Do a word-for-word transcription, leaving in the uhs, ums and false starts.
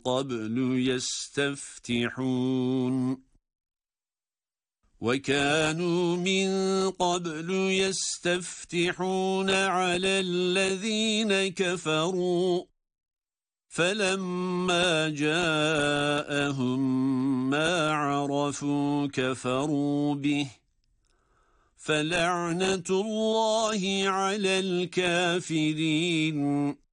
قبل يستفتحون وكانوا من قبل يستفتحون على الذين كفروا فلما جاءهم ما عرفوا كفروا به فلعنة الله على الكافرين